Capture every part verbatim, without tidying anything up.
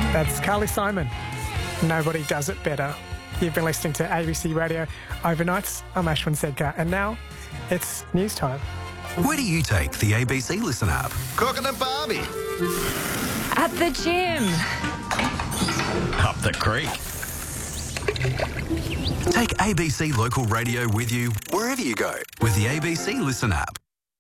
That's Carly Simon. Nobody does it better. You've been listening to A B C Radio Overnights. I'm Ashwin Sedkar, and now it's news time. Where do you take the A B C Listen app? Cooking at Barbie. At the gym. Up the creek. Take A B C Local Radio with you wherever you go with the A B C Listen app.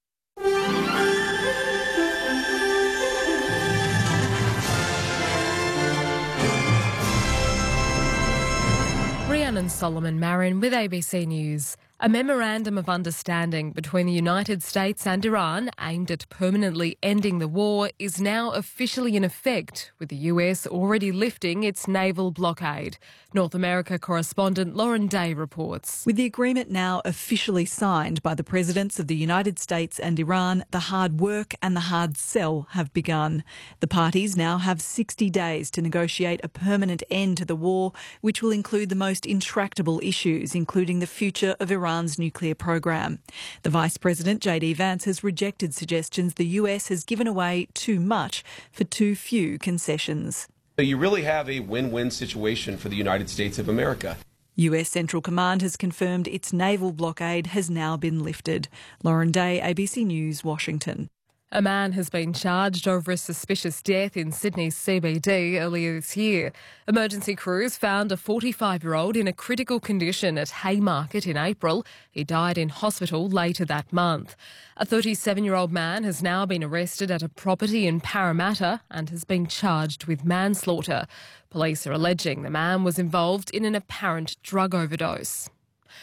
Rhiannon Solomon Marin with A B C News. A memorandum of understanding between the United States and Iran aimed at permanently ending the war is now officially in effect, with the U S already lifting its naval blockade. North America correspondent Lauren Day reports. With the agreement now officially signed by the presidents of the United States and Iran, the hard work and the hard sell have begun. The parties now have sixty days to negotiate a permanent end to the war, which will include the most intractable issues, including the future of Iran. Iran's nuclear program. The Vice President, J D Vance, has rejected suggestions the U S has given away too much for too few concessions. So you really have a win-win situation for the United States of America. U S Central Command has confirmed its naval blockade has now been lifted. Lauren Day, A B C News, Washington. A man has been charged over a suspicious death in Sydney's C B D earlier this year. Emergency crews found a forty-five-year-old in a critical condition at Haymarket in April. He died in hospital later that month. A thirty-seven-year-old man has now been arrested at a property in Parramatta and has been charged with manslaughter. Police are alleging the man was involved in an apparent drug overdose.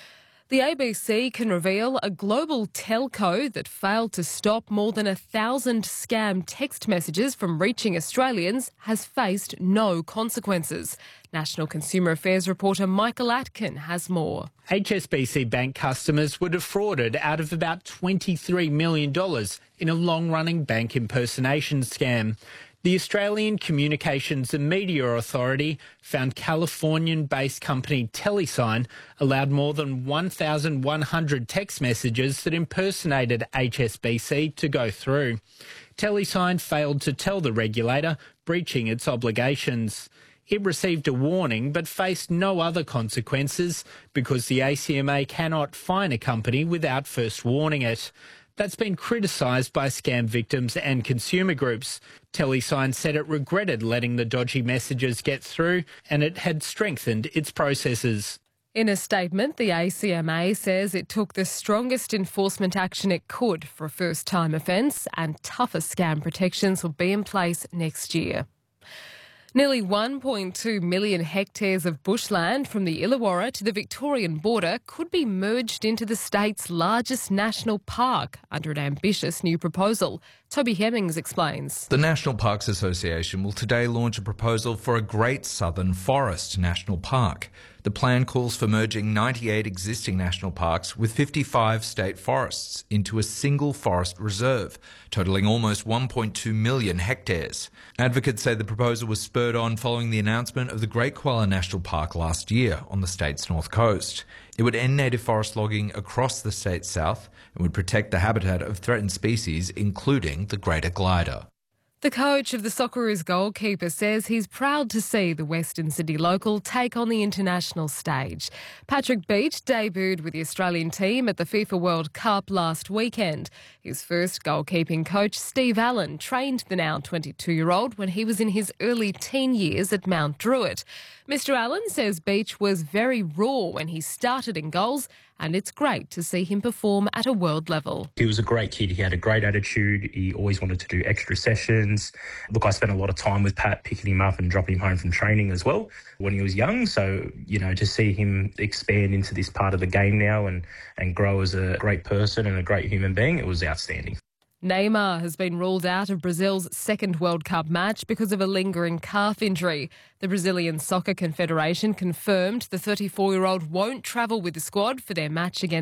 The A B C can reveal a global telco that failed to stop more than a thousand scam text messages from reaching Australians has faced no consequences. National Consumer Affairs reporter Michael Atkin has more. H S B C Bank customers were defrauded out of about twenty-three million dollars in a long-running bank impersonation scam. The Australian Communications and Media Authority found Californian-based company Telesign allowed more than one thousand one hundred text messages that impersonated H S B C to go through. Telesign failed to tell the regulator, breaching its obligations. It received a warning but faced no other consequences because the A C M A cannot fine a company without first warning it. That's been criticised by scam victims and consumer groups. Telesign said it regretted letting the dodgy messages get through and it had strengthened its processes. In a statement, the A C M A says it took the strongest enforcement action it could for a first-time offence and tougher scam protections will be in place next year. Nearly one point two million hectares of bushland from the Illawarra to the Victorian border could be merged into the state's largest national park under an ambitious new proposal. Toby Hemmings explains. The National Parks Association will today launch a proposal for a Great Southern Forest National Park. The plan calls for merging ninety-eight existing national parks with fifty-five state forests into a single forest reserve, totalling almost one point two million hectares. Advocates say the proposal was spurred on following the announcement of the Great Koala National Park last year on the state's north coast. It would end native forest logging across the state's south and would protect the habitat of threatened species, including the greater glider. The coach of the Socceroos goalkeeper says he's proud to see the Western Sydney local take on the international stage. Patrick Beach debuted with the Australian team at the FIFA World Cup last weekend. His first goalkeeping coach, Steve Allen, trained the now twenty-two-year-old when he was in his early teen years at Mount Druitt. Mister Allen says Beach was very raw when he started in goals, and it's great to see him perform at a world level. He was a great kid. He had a great attitude. He always wanted to do extra sessions. Look, I spent a lot of time with Pat picking him up and dropping him home from training as well when he was young. So, you know, to see him expand into this part of the game now and, and grow as a great person and a great human being, it was outstanding. Neymar has been ruled out of Brazil's second World Cup match because of a lingering calf injury. The Brazilian Soccer Confederation confirmed the thirty-four-year-old won't travel with the squad for their match against